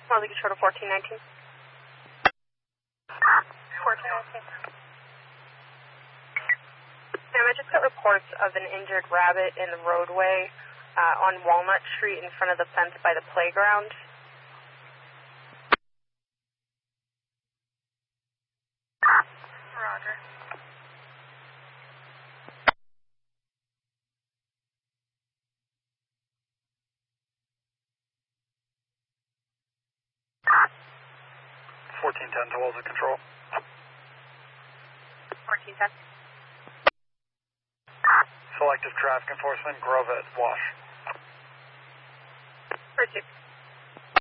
Mozzie Control to 1419. 1419. Ma'am, I just got reports of an injured rabbit in the roadway on Walnut Street in front of the fence by the playground. Roger. $1410 to Walnut Control. 1410. Selective traffic enforcement, Grove at Wash. Pursuit.